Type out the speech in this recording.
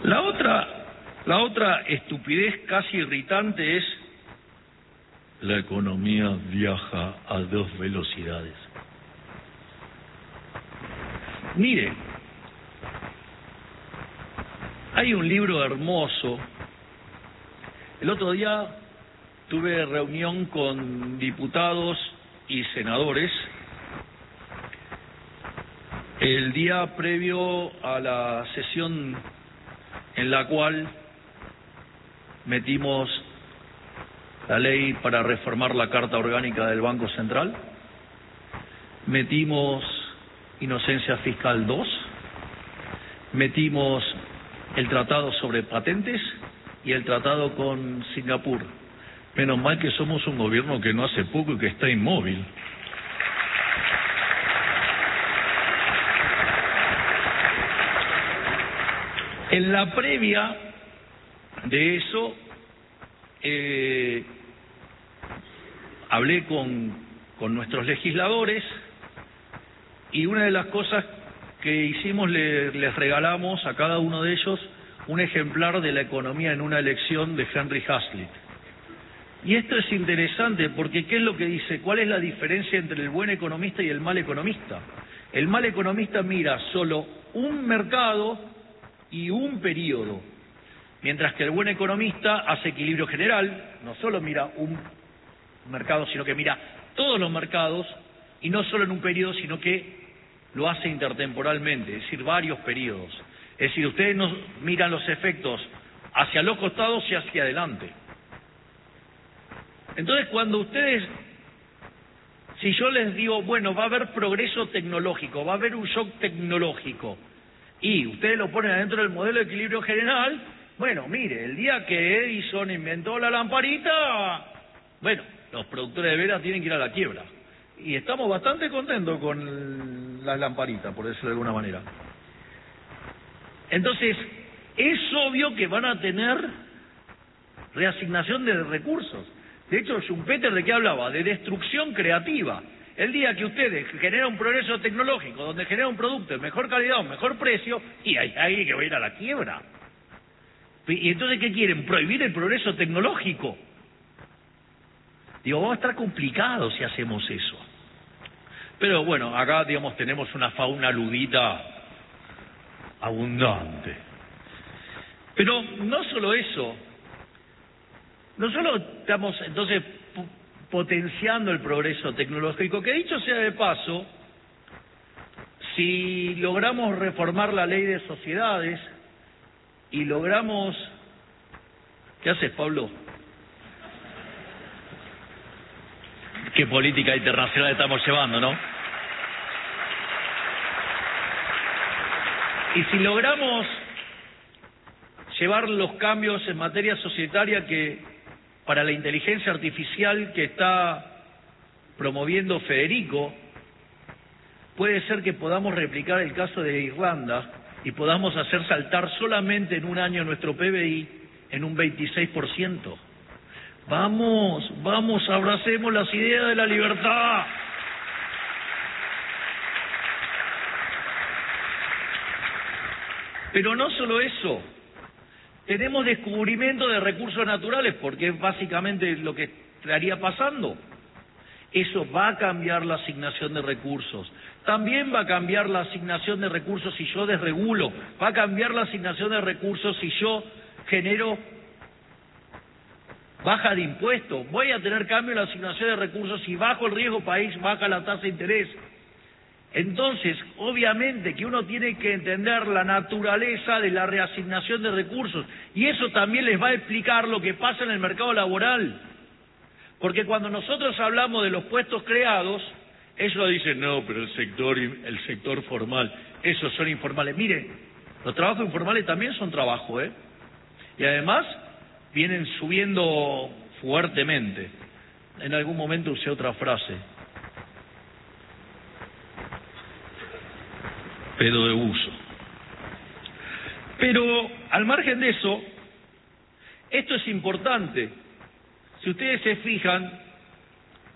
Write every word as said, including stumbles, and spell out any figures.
La otra, la otra estupidez casi irritante es la economía viaja a dos velocidades. Mire, hay un libro hermoso. El otro día tuve reunión con diputados y senadores el día previo a la sesión en la cual metimos la ley para reformar la Carta Orgánica del Banco Central, metimos Inocencia Fiscal dos, metimos el tratado sobre patentes y el tratado con Singapur. Menos mal que somos un gobierno que no hace poco y que está inmóvil. En la previa de eso, eh, hablé con, con nuestros legisladores y una de las cosas que hicimos, le, les regalamos a cada uno de ellos un ejemplar de La economía en una elección de Henry Hazlitt. Y esto es interesante porque ¿qué es lo que dice? ¿Cuál es la diferencia entre el buen economista y el mal economista? El mal economista mira solo un mercado y un periodo, mientras que el buen economista hace equilibrio general, no solo mira un mercado, sino que mira todos los mercados, y no solo en un periodo, sino que lo hace intertemporalmente, es decir, varios periodos. Es decir, ustedes no miran los efectos hacia los costados y hacia adelante. Entonces, cuando ustedes, si yo les digo, bueno, va a haber progreso tecnológico, va a haber un shock tecnológico, y ustedes lo ponen adentro del modelo de equilibrio general, bueno, mire, el día que Edison inventó la lamparita, bueno, los productores de velas tienen que ir a la quiebra. Y estamos bastante contentos con las lamparitas, por decirlo de alguna manera. Entonces, es obvio que van a tener reasignación de recursos. De hecho, Schumpeter, ¿de qué hablaba? De destrucción creativa. El día que ustedes generan un progreso tecnológico, donde genera un producto de mejor calidad, un mejor precio, y hay alguien que va a ir a la quiebra. ¿Y entonces qué quieren? ¿Prohibir el progreso tecnológico? Digo, va a estar complicado si hacemos eso. Pero bueno, acá, digamos, tenemos una fauna ludita abundante. Pero no solo eso, no solo estamos entonces potenciando el progreso tecnológico, que dicho sea de paso, si logramos reformar la ley de sociedades y logramos... ¿Qué haces, Pablo? ¿Qué política internacional estamos llevando, no? Y si logramos llevar los cambios en materia societaria que para la inteligencia artificial que está promoviendo Federico, puede ser que podamos replicar el caso de Irlanda y podamos hacer saltar solamente en un año nuestro P B I en un veintiséis por ciento. Vamos, vamos, abracemos las ideas de la libertad. Pero no solo eso, tenemos descubrimiento de recursos naturales, porque es básicamente lo que estaría pasando. Eso va a cambiar la asignación de recursos. También va a cambiar la asignación de recursos si yo desregulo. Va a cambiar la asignación de recursos si yo genero baja de impuestos. Voy a tener cambio en la asignación de recursos si bajo el riesgo país, baja la tasa de interés. Entonces, obviamente que uno tiene que entender la naturaleza de la reasignación de recursos, y eso también les va a explicar lo que pasa en el mercado laboral. Porque cuando nosotros hablamos de los puestos creados, ellos dicen, no, pero el sector, el sector formal, esos son informales. Mire, los trabajos informales también son trabajo, ¿eh? Y además vienen subiendo fuertemente. En algún momento usé otra frase. Pedo de uso. Pero al margen de eso, esto es importante. Si ustedes se fijan,